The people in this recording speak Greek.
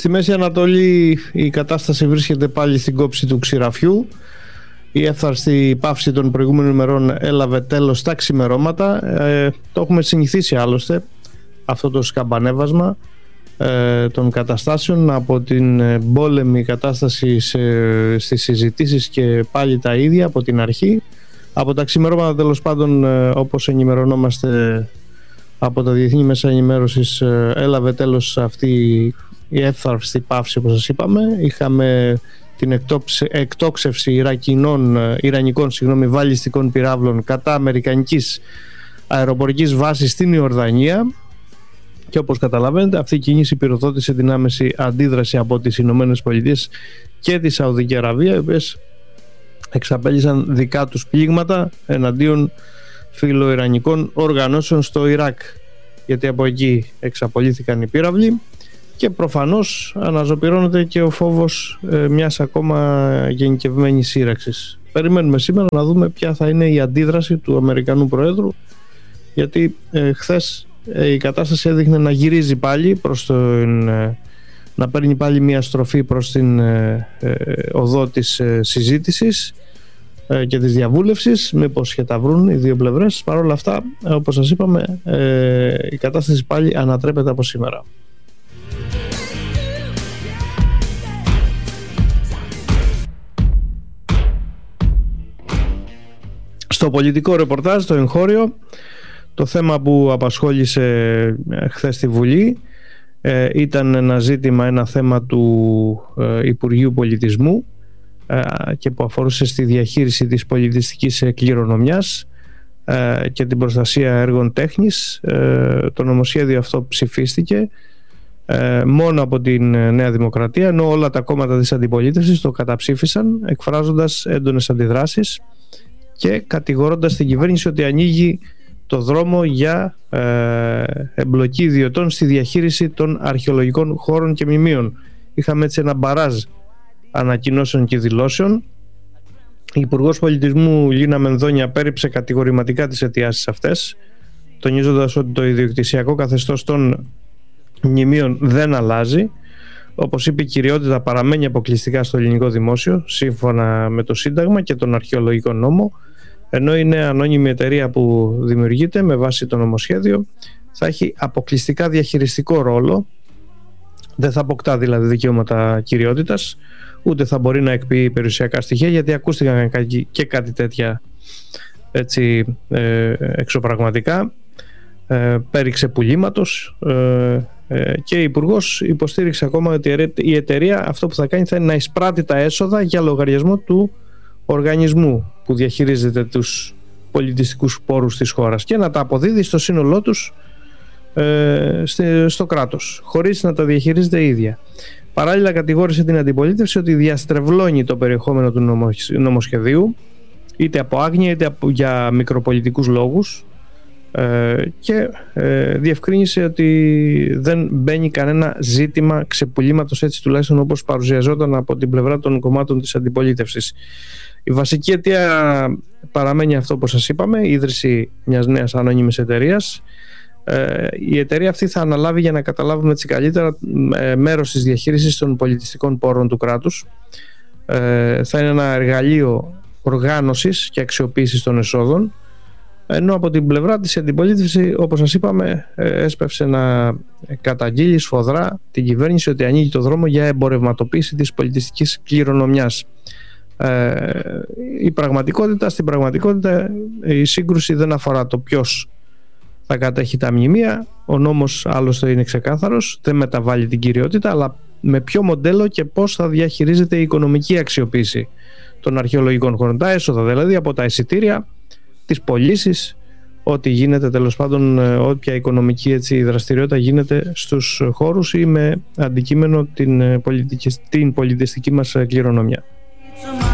Στη Μέση Ανατολή η κατάσταση βρίσκεται πάλι στην κόψη του ξηραφιού. Η εύθραυστη παύση των προηγούμενων ημερών έλαβε τέλος στα ξημερώματα. Το έχουμε συνηθίσει άλλωστε αυτό το σκαμπανέβασμα των καταστάσεων από την πόλεμη κατάσταση στις συζητήσεις και πάλι τα ίδια από την αρχή. Από τα ξημερώματα τέλος πάντων, όπως ενημερωνόμαστε από τα διεθνή μέσα ενημέρωσης, έλαβε τέλος αυτή η εύθραυστη παύση, όπως σας είπαμε. Είχαμε την εκτόξευση ιρανικών βαλιστικών πυράβλων κατά αμερικανικής αεροπορικής βάσης στην Ιορδανία, και όπως καταλαβαίνετε αυτή η κίνηση πυροδότησε την άμεση αντίδραση από τις Ηνωμένες Πολιτείες και τη Σαουδική Αραβία, οι οποίες εξαπέλυσαν δικά τους πλήγματα εναντίον φιλοϊρανικών οργανώσεων στο Ιράκ, γιατί από εκεί εξαπολύθηκαν οι πύραυλοι. Και προφανώς αναζωπυρώνεται και ο φόβος μιας ακόμα γενικευμένης σύραξης. Περιμένουμε σήμερα να δούμε ποια θα είναι η αντίδραση του Αμερικανού Προέδρου, γιατί χθες η κατάσταση έδειχνε να γυρίζει πάλι να παίρνει πάλι μια στροφή προς την οδό της συζήτησης και της διαβούλευσης, μήπως και τα βρουν οι δύο πλευρές. Παρ' όλα αυτά, όπως σας είπαμε, η κατάσταση πάλι ανατρέπεται από σήμερα. Στο πολιτικό ρεπορτάζ, το εγχώριο, το θέμα που απασχόλησε χθες τη Βουλή ήταν ένα θέμα του Υπουργείου Πολιτισμού και που αφορούσε στη διαχείριση της πολιτιστικής κληρονομιάς και την προστασία έργων τέχνης. Το νομοσχέδιο αυτό ψηφίστηκε μόνο από την Νέα Δημοκρατία, ενώ όλα τα κόμματα της αντιπολίτευσης το καταψήφισαν, εκφράζοντας έντονες αντιδράσεις και κατηγορώντας την κυβέρνηση ότι ανοίγει το δρόμο για εμπλοκή ιδιωτών στη διαχείριση των αρχαιολογικών χώρων και μνημείων. Είχαμε έτσι ένα μπαράζ ανακοινώσεων και δηλώσεων. Η Υπουργός Πολιτισμού Λίνα Μενδώνη πέριψε κατηγορηματικά τις αιτιάσεις αυτές, τονίζοντας ότι το ιδιοκτησιακό καθεστώς των μνημείων δεν αλλάζει. Όπως είπε, η κυριότητα παραμένει αποκλειστικά στο ελληνικό δημόσιο, σύμφωνα με το Σύνταγμα και τον αρχαιολογικό νόμο, ενώ η νέα ανώνυμη εταιρεία που δημιουργείται με βάση το νομοσχέδιο θα έχει αποκλειστικά διαχειριστικό ρόλο. Δεν θα αποκτά δηλαδή δικαιώματα κυριότητας, ούτε θα μπορεί να εκποιεί περιουσιακά στοιχεία, γιατί ακούστηκαν και κάτι τέτοια έτσι, εξωπραγματικά. Πέριξε πουλήματος και η Υπουργός υποστήριξε ακόμα ότι η εταιρεία αυτό που θα κάνει θα είναι να εισπράττει τα έσοδα για λογαριασμό του οργανισμού που διαχειρίζεται τους πολιτιστικούς πόρους της χώρας και να τα αποδίδει στο σύνολό τους στο κράτος, χωρίς να τα διαχειρίζεται η ίδια. Παράλληλα κατηγόρησε την αντιπολίτευση ότι διαστρεβλώνει το περιεχόμενο του νομοσχεδίου, είτε από άγνοια είτε για μικροπολιτικούς λόγους, και διευκρίνησε ότι δεν μπαίνει κανένα ζήτημα ξεπουλήματος, έτσι τουλάχιστον όπως παρουσιαζόταν από την πλευρά των κομμάτων της αντιπολίτευσης. Η βασική αιτία παραμένει αυτό που σας είπαμε, η ίδρυση μιας νέας ανώνυμης εταιρείας. Η εταιρεία αυτή θα αναλάβει, για να καταλάβουμε έτσι καλύτερα, μέρος της διαχείρισης των πολιτιστικών πόρων του κράτους. Θα είναι ένα εργαλείο οργάνωσης και αξιοποίησης των εσόδων, ενώ από την πλευρά της αντιπολίτευση, όπως σας είπαμε, έσπευσε να καταγγείλει σφοδρά την κυβέρνηση ότι ανοίγει το δρόμο για εμπορευματοποίηση της πολιτιστικής κληρονομιάς. Στην πραγματικότητα η σύγκρουση δεν αφορά το ποιος θα κατέχει τα μνημεία. Ο νόμος άλλωστε είναι ξεκάθαρος, δεν μεταβάλλει την κυριότητα, αλλά με ποιο μοντέλο και πώς θα διαχειρίζεται η οικονομική αξιοποίηση των αρχαιολογικών χώρων. Τα έσοδα δηλαδή από τα εισιτήρια, τις πωλήσεις, ό,τι γίνεται τέλος πάντων, όποια οικονομική έτσι, δραστηριότητα γίνεται στους χώρους ή με αντικείμενο την πολιτιστική μας κληρονομιά.